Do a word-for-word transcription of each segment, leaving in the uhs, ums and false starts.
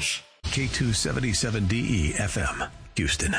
News. K two seventy-seven D E F M, Houston.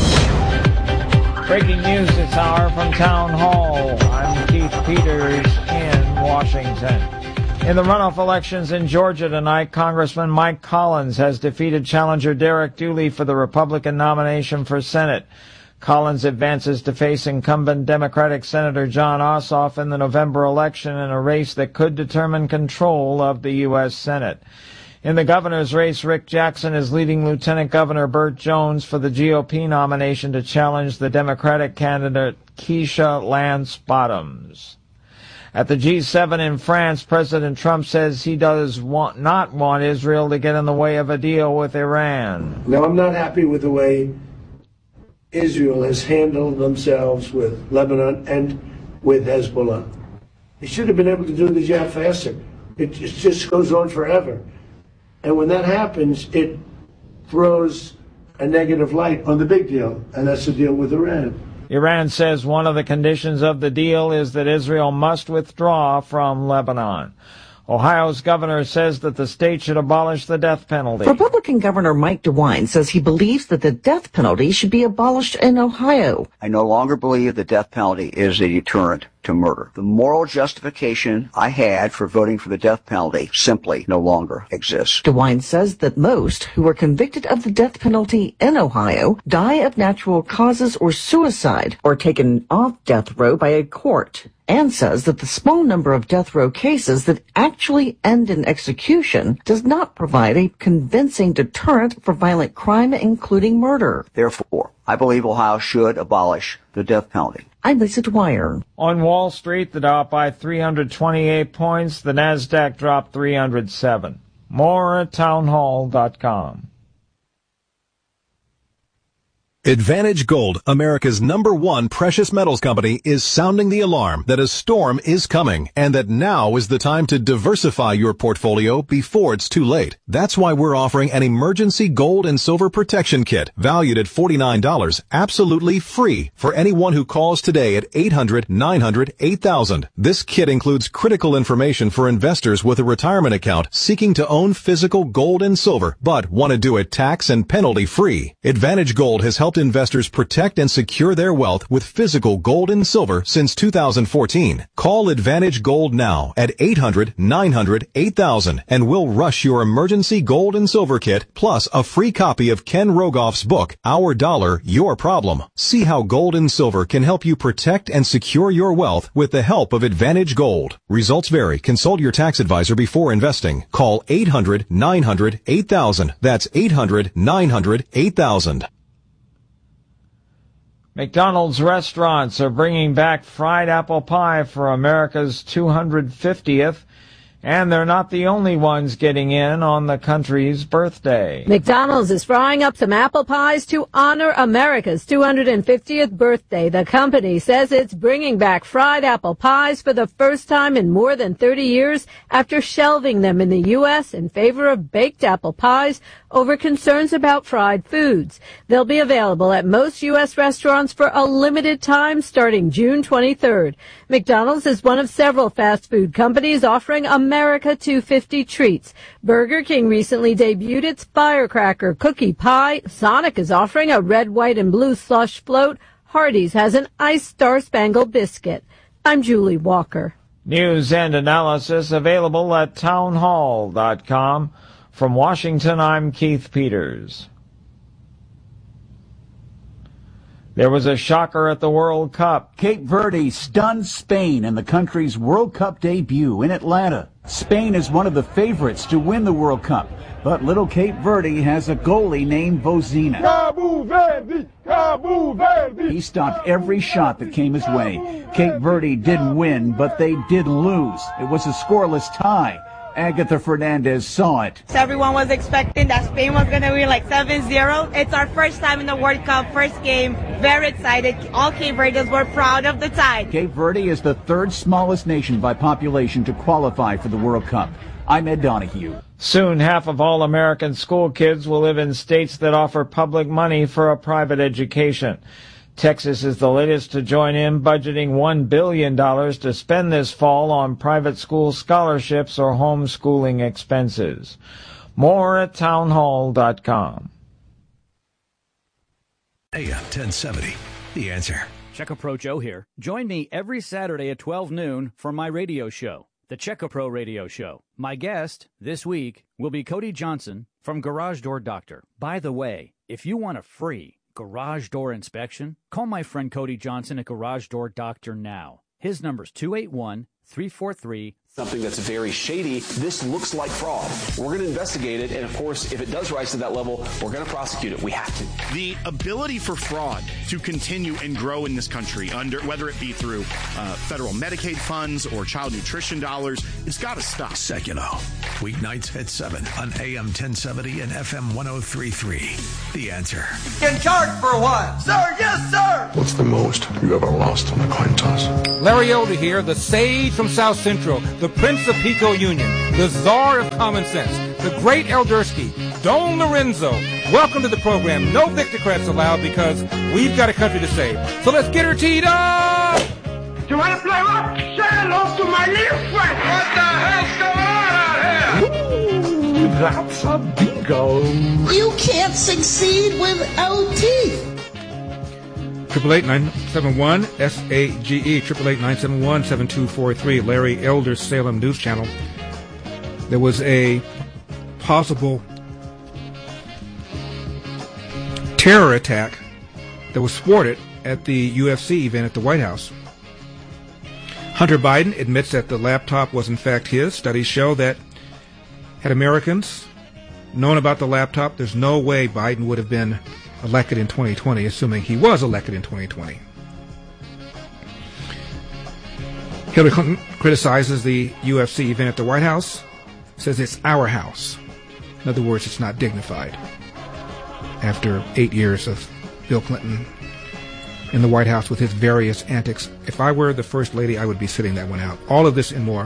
Breaking news this hour from Town Hall. I'm Keith Peters in Washington. In the runoff elections in Georgia tonight, Congressman Mike Collins has defeated challenger Derek Dooley for the Republican nomination for Senate. Collins advances to face incumbent Democratic Senator John Ossoff in the November election in a race that could determine control of the U S Senate. In the governor's race, Rick Jackson is leading Lieutenant Governor Burt Jones for the G O P nomination to challenge the Democratic candidate Keisha Lance Bottoms. At the G seven in France, President Trump says he does want, not want Israel to get in the way of a deal with Iran. Now, I'm not happy with the way Israel has handled themselves with Lebanon and with Hezbollah. They should have been able to do the job faster. It just goes on forever. And when that happens, it throws a negative light on the big deal, and that's the deal with Iran. Iran says one of the conditions of the deal is that Israel must withdraw from Lebanon. Ohio's governor says that the state should abolish the death penalty. Republican Governor Mike DeWine says he believes that the death penalty should be abolished in Ohio. I no longer believe the death penalty is a deterrent to murder. The moral justification I had for voting for the death penalty simply no longer exists. DeWine says that most who are convicted of the death penalty in Ohio die of natural causes or suicide or taken off death row by a court, and says that the small number of death row cases that actually end in execution does not provide a convincing deterrent for violent crime, including murder. Therefore, I believe Ohio should abolish the death penalty. I'm Lisa Dwyer. On Wall Street, the Dow by three hundred twenty-eight points. The Nasdaq dropped three hundred seven. More at townhall dot com. Advantage Gold, America's number one precious metals company, is sounding the alarm that a storm is coming and that now is the time to diversify your portfolio before it's too late. That's why we're offering an emergency gold and silver protection kit valued at forty-nine dollars, absolutely free for anyone who calls today at eight hundred, nine hundred, eight thousand. This kit includes critical information for investors with a retirement account seeking to own physical gold and silver but want to do it tax and penalty free. Advantage Gold has helped investors protect and secure their wealth with physical gold and silver since two thousand fourteen. Call Advantage Gold now at eight hundred, nine hundred, eight thousand and we'll rush your emergency gold and silver kit plus a free copy of Ken Rogoff's book, Our Dollar, Your Problem. See how gold and silver can help you protect and secure your wealth with the help of Advantage Gold. Results vary. Consult your tax advisor before investing. Call eight hundred, nine hundred, eight thousand. That's eight hundred, nine hundred, eight thousand. McDonald's restaurants are bringing back fried apple pie for America's two hundred fiftieth, and they're not the only ones getting in on the country's birthday. McDonald's is frying up some apple pies to honor America's two hundred fiftieth birthday. The company says it's bringing back fried apple pies for the first time in more than thirty years after shelving them in the U S in favor of baked apple pies over concerns about fried foods. They'll be available at most U S restaurants for a limited time starting June twenty-third. McDonald's is one of several fast food companies offering America two hundred fifty treats. Burger King recently debuted its Firecracker Cookie Pie. Sonic is offering a red, white, and blue slush float. Hardee's has an iced Star-Spangled Biscuit. I'm Julie Walker. News and analysis available at townhall dot com. From Washington, I'm Keith Peters. There was a shocker at the World Cup. Cape Verde stunned Spain in the country's World Cup debut in Atlanta. Spain is one of the favorites to win the World Cup, but little Cape Verde has a goalie named Bozina. Cabo Verde! Cabo Verde! He stopped every shot that came his way. Cape Verde didn't win, but they did lose. It was a scoreless tie. Agatha Fernandez saw it. So everyone was expecting that Spain was going to win like seven zero. It's our first time in the World Cup, first game. Very excited. All Cape Verdeans were proud of the tie. Cape Verde is the third smallest nation by population to qualify for the World Cup. I'm Ed Donahue. Soon, half of all American school kids will live in states that offer public money for a private education. Texas is the latest to join in, budgeting one billion dollars to spend this fall on private school scholarships or homeschooling expenses. More at townhall dot com. A M ten seventy, The Answer. Checkapro Joe here. Join me every Saturday at twelve noon for my radio show, the Checkapro Radio Show. My guest this week will be Cody Johnson from Garage Door Doctor. By the way, if you want a free garage door inspection, call my friend Cody Johnson at Garage Door Doctor now. His number's two eight one, three four three. Something that's very shady. This looks like fraud. We're going to investigate it, and of course, if it does rise to that level, we're going to prosecute it. We have to. The ability for fraud to continue and grow in this country, under whether it be through uh, federal Medicaid funds or child nutrition dollars, it's got to stop. Seculo, weeknights at seven on A M ten seventy and F M one oh three point three. The Answer. In charge for what? Sir, yes, sir! What's the most you ever lost on a coin toss? Larry Elder here, the sage from South Central, the Prince of Pico Union, the Czar of Common Sense, the great Eldersky, Don Lorenzo. Welcome to the program. No Victocrats allowed because we've got a country to save. So let's get her teed up! You want to play what? Say hello to my little friend! What the hell's going on out here? Ooh, that's a bingo. You can't succeed without teeth. Triple eight nine seven one S A G E triple eight nine seven one seven two four three. Larry Elder's Salem News Channel. There was a possible terror attack that was thwarted at the U F C event at the White House. Hunter Biden admits that the laptop was in fact his. Studies show that had Americans known about the laptop, there's no way Biden would have been elected in twenty twenty, assuming he was elected in twenty twenty. Hillary Clinton criticizes the U F C event at the White House, says it's our house. In other words, it's not dignified. After eight years of Bill Clinton in the White House with his various antics, if I were the First Lady, I would be sitting that one out. All of this and more.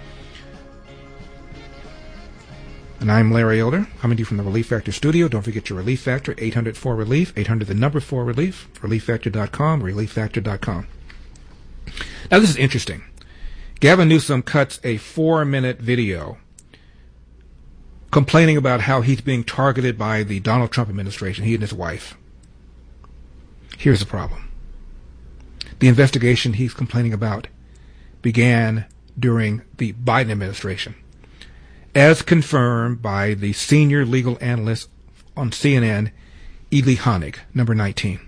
And I'm Larry Elder, coming to you from the Relief Factor studio. Don't forget your Relief Factor, eight hundred four relief, eight hundred the number four relief, relief factor dot com, relief factor dot com. Now this is interesting. Gavin Newsom cuts a four-minute video complaining about how he's being targeted by the Donald Trump administration, he and his wife. Here's the problem. The investigation he's complaining about began during the Biden administration, as confirmed by the senior legal analyst on C N N, Ely Honig, number nineteen.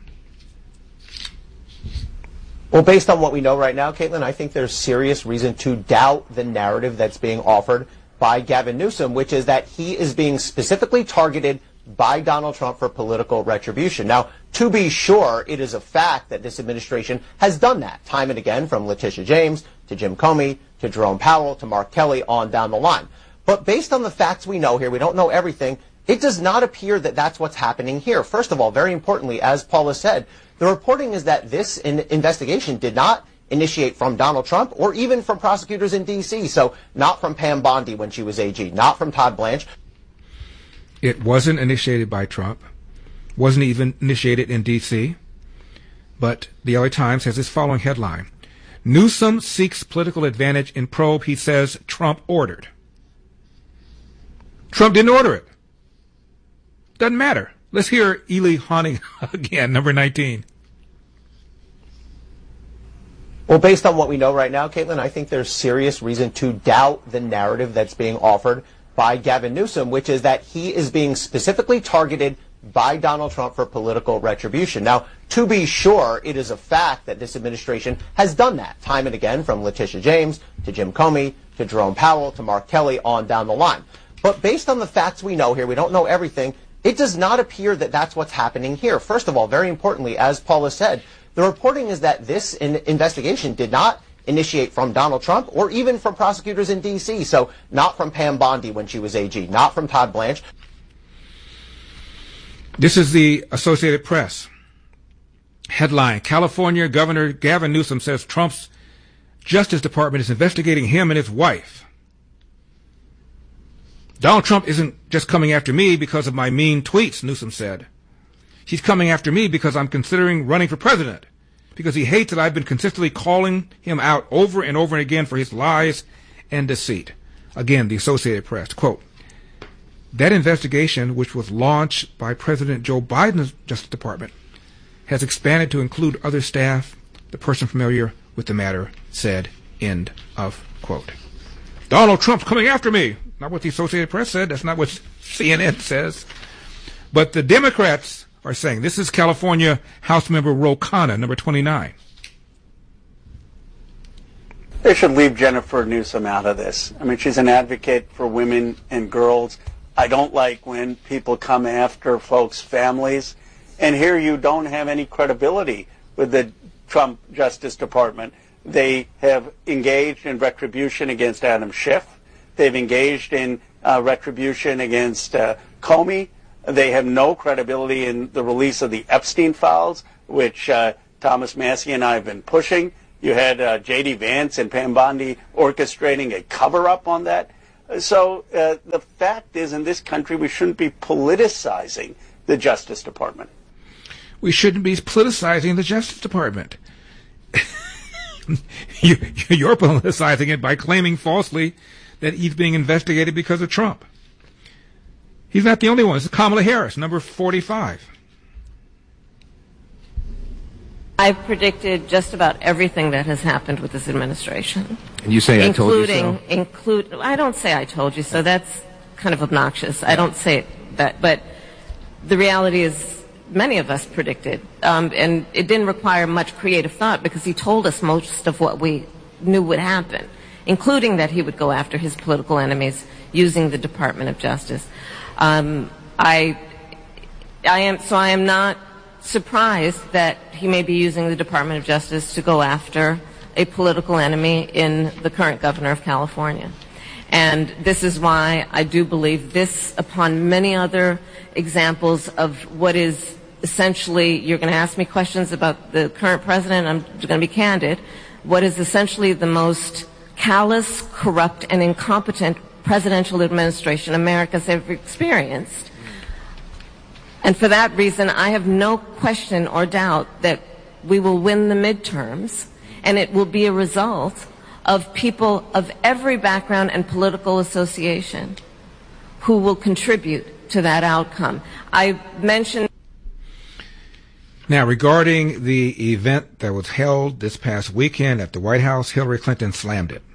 Well, based on what we know right now, Caitlin, I think there's serious reason to doubt the narrative that's being offered by Gavin Newsom, which is that he is being specifically targeted by Donald Trump for political retribution. Now, to be sure, it is a fact that this administration has done that time and again, from Letitia James to Jim Comey to Jerome Powell to Mark Kelly on down the line. But based on the facts we know here, we don't know everything, it does not appear that that's what's happening here. First of all, very importantly, as Paula said, the reporting is that this in- investigation did not initiate from Donald Trump or even from prosecutors in D C, so not from Pam Bondi when she was A G, not from Todd Blanche. It wasn't initiated by Trump, wasn't even initiated in D C, but the L A Times has this following headline. Newsom seeks political advantage in probe he says Trump ordered. Trump didn't order it. Doesn't matter. Let's hear Ely Honig again, number nineteen. Well, based on what we know right now, Caitlin, I think there's serious reason to doubt the narrative that's being offered by Gavin Newsom, which is that he is being specifically targeted by Donald Trump for political retribution. Now, to be sure, it is a fact that this administration has done that time and again, from Letitia James to Jim Comey to Jerome Powell to Mark Kelly on down the line. But based on the facts we know here, we don't know everything, it does not appear that that's what's happening here. First of all, very importantly, as Paula said, the reporting is that this in- investigation did not initiate from Donald Trump or even from prosecutors in D C, so not from Pam Bondi when she was A G, not from Todd Blanche. This is the Associated Press. Headline, California Governor Gavin Newsom says Trump's Justice Department is investigating him and his wife. Donald Trump isn't just coming after me because of my mean tweets, Newsom said. He's coming after me because I'm considering running for president, because he hates that I've been consistently calling him out over and over and again for his lies and deceit. Again, the Associated Press, quote, That investigation, which was launched by President Joe Biden's Justice Department, has expanded to include other staff. The person familiar with the matter said, end of quote. Donald Trump's coming after me. Not what the Associated Press said. That's not what C N N says. But the Democrats are saying, this is California House Member Ro Khanna, number twenty-nine. They should leave Jennifer Newsom out of this. I mean, she's an advocate for women and girls. I don't like when people come after folks' families. And here you don't have any credibility with the Trump Justice Department. They have engaged in retribution against Adam Schiff. They've engaged in uh, retribution against uh, Comey. They have no credibility in the release of the Epstein files, which uh, Thomas Massie and I have been pushing. You had uh, J D Vance and Pam Bondi orchestrating a cover-up on that. So uh, the fact is, in this country, we shouldn't be politicizing the Justice Department. We shouldn't be politicizing the Justice Department. you, you're politicizing it by claiming falsely that he's being investigated because of Trump. He's not the only one. It's Kamala Harris, number forty-five. I've predicted just about everything that has happened with this administration. And you say I told you so? Include, I don't say I told you so. That's kind of obnoxious. I don't say that. But the reality is many of us predicted. Um, and it didn't require much creative thought because he told us most of what we knew would happen, including that he would go after his political enemies using the Department of Justice. Um, I, I am, so I am not surprised that he may be using the Department of Justice to go after a political enemy in the current governor of California. And this is why I do believe this, upon many other examples of what is essentially, you're going to ask me questions about the current president, I'm going to be candid, what is essentially the most callous, corrupt, and incompetent presidential administration America's ever experienced. And for that reason, I have no question or doubt that we will win the midterms, and it will be a result of people of every background and political association who will contribute to that outcome. I mentioned... Now, regarding the event that was held this past weekend at the White House, Hillary Clinton slammed it.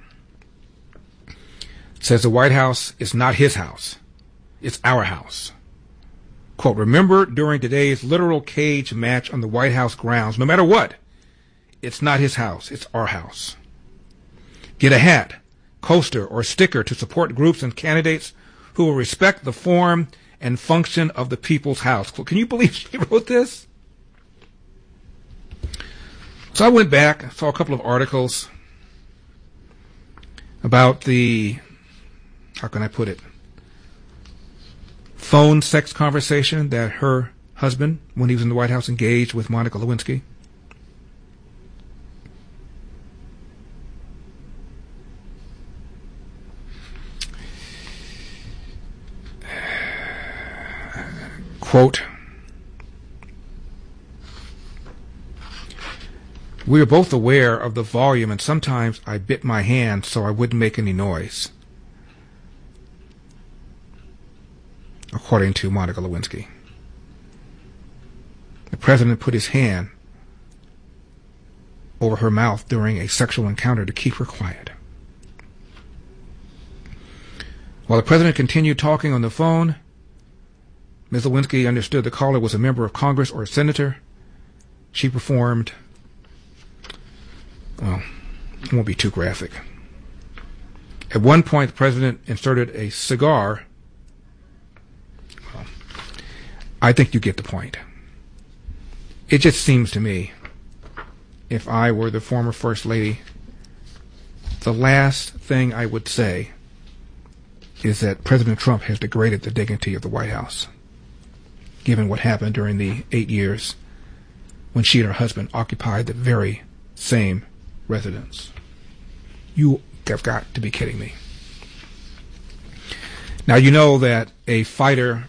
Says the White House is not his house. It's our house. Quote, remember during today's literal cage match on the White House grounds, no matter what, it's not his house, it's our house. Get a hat, coaster, or sticker to support groups and candidates who will respect the form and function of the people's house. Can you believe she wrote this? So I went back, saw a couple of articles about the, how can I put it, phone sex conversation that her husband, when he was in the White House, engaged with Monica Lewinsky. Quote, we are both aware of the volume, and sometimes I bit my hand so I wouldn't make any noise. According to Monica Lewinsky. The president put his hand over her mouth during a sexual encounter to keep her quiet. While the president continued talking on the phone, Miz Lewinsky understood the caller was a member of Congress or a senator. She performed, well, it won't be too graphic. At one point, the president inserted a cigar. Well, I think you get the point. It just seems to me, if I were the former First Lady, the last thing I would say is that President Trump has degraded the dignity of the White House, given what happened during the eight years when she and her husband occupied the very same residence. You have got to be kidding me. Now, you know that a fighter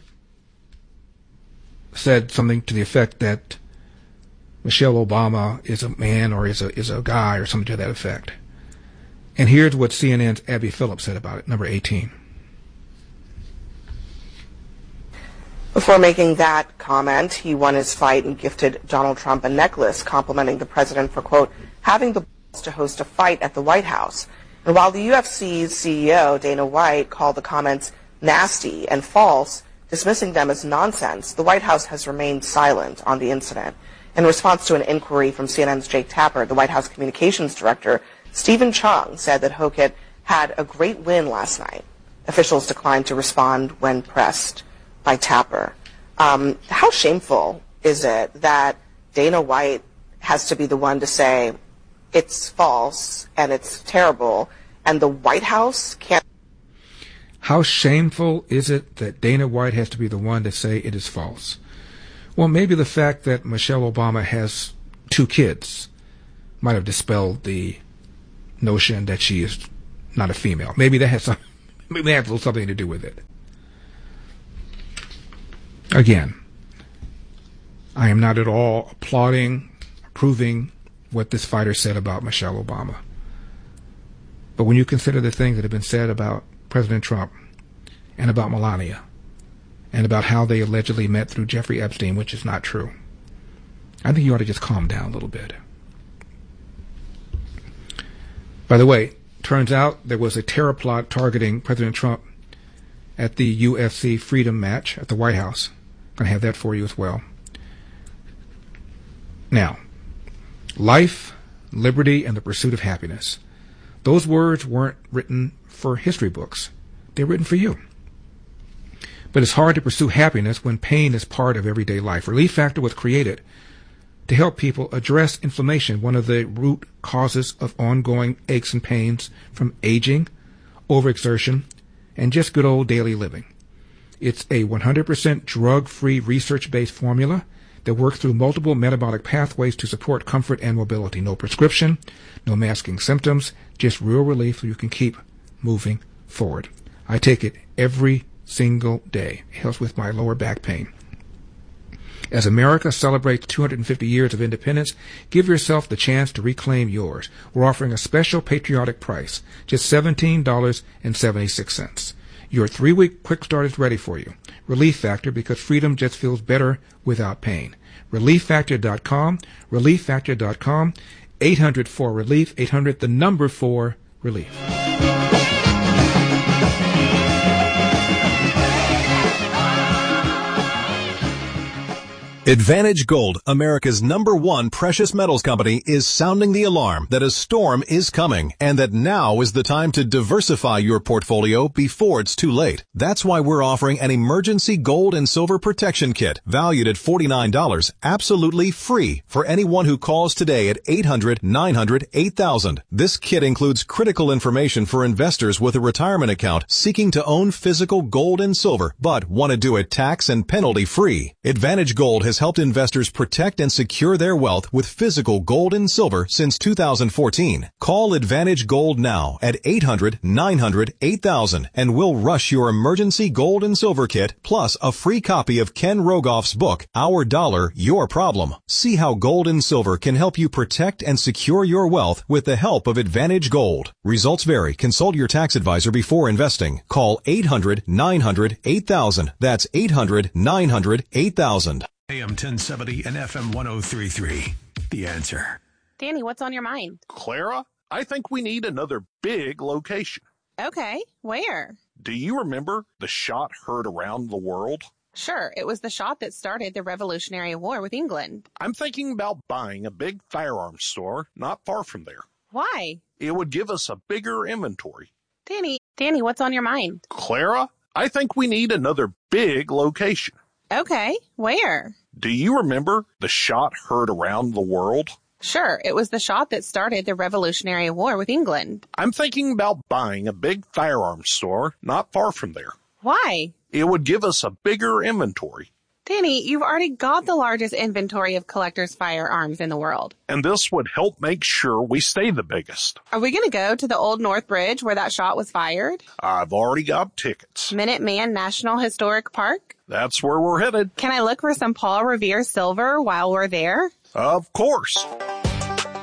said something to the effect that Michelle Obama is a man or is a is a guy or something to that effect. And here's what C N N's Abby Phillips said about it, number eighteen. Before making that comment, he won his fight and gifted Donald Trump a necklace complimenting the president for, quote, having the balls to host a fight at the White House. And while the U F C's C E O, Dana White, called the comments nasty and false, dismissing them as nonsense, the White House has remained silent on the incident. In response to an inquiry from C N N's Jake Tapper, the White House communications director, Stephen Chung, said that Hochul had a great win last night. Officials declined to respond when pressed by Tapper. Um, how shameful is it that Dana White has to be the one to say it's false and it's terrible, and the White House can't? How shameful is it that Dana White has to be the one to say it is false? Well, maybe the fact that Michelle Obama has two kids might have dispelled the notion that she is not a female. Maybe that has some, maybe that has a little something to do with it. Again, I am not at all applauding, approving what this fighter said about Michelle Obama. But when you consider the things that have been said about President Trump and about Melania and about how they allegedly met through Jeffrey Epstein, which is not true, I think you ought to just calm down a little bit. By the way, turns out there was a terror plot targeting President Trump at the U F C Freedom match at the White House. I'm going to have that for you as well. Now, life, liberty, and the pursuit of happiness. Those words weren't written for history books. They're written for you. But it's hard to pursue happiness when pain is part of everyday life. Relief Factor was created to help people address inflammation, one of the root causes of ongoing aches and pains from aging, overexertion, and just good old daily living. It's a one hundred percent drug-free, research-based formula that works through multiple metabolic pathways to support comfort and mobility. No prescription, no masking symptoms, just real relief so you can keep moving forward. I take it every single day. It helps with my lower back pain. As America celebrates two hundred fifty years of independence, give yourself the chance to reclaim yours. We're offering a special patriotic price, just seventeen dollars and seventy-six cents. Your three-week quick start is ready for you. Relief Factor, because freedom just feels better without pain. relief factor dot com, relief factor dot com, eight hundred four relief, eight hundred the number four relief. Advantage Gold, America's number one precious metals company, is sounding the alarm that a storm is coming and that now is the time to diversify your portfolio before it's too late. That's why we're offering an emergency gold and silver protection kit valued at forty-nine dollars, absolutely free for anyone who calls today at eight hundred nine hundred eight thousand. This kit includes critical information for investors with a retirement account seeking to own physical gold and silver but want to do it tax and penalty free. Advantage Gold has helped investors protect and secure their wealth with physical gold and silver since two thousand fourteen. Call Advantage Gold now at eight hundred nine hundred eight thousand and we'll rush your emergency gold and silver kit plus a free copy of Ken Rogoff's book, Our Dollar, Your Problem. See how gold and silver can help you protect and secure your wealth with the help of Advantage Gold. Results vary. Consult your tax advisor before investing. Call eight hundred nine hundred eight thousand. That's eight hundred nine hundred eight thousand. A M ten seventy and F M ten thirty-three. The Answer. Danny, what's on your mind? Clara, I think we need another big location. Okay, where? Do you remember the shot heard around the world? Sure, it was the shot that started the Revolutionary War with England. I'm thinking about buying a big firearms store not far from there. Why? It would give us a bigger inventory. Danny, Danny, what's on your mind? Clara, I think we need another big location. Okay, where? Do you remember the shot heard around the world? Sure, it was the shot that started the Revolutionary War with England. I'm thinking about buying a big firearms store not far from there. Why? It would give us a bigger inventory. Danny, you've already got the largest inventory of collectors' firearms in the world. And this would help make sure we stay the biggest. Are we going to go to the Old North Bridge where that shot was fired? I've already got tickets. Minuteman National Historic Park? That's where we're headed. Can I look for some Paul Revere silver while we're there? Of course.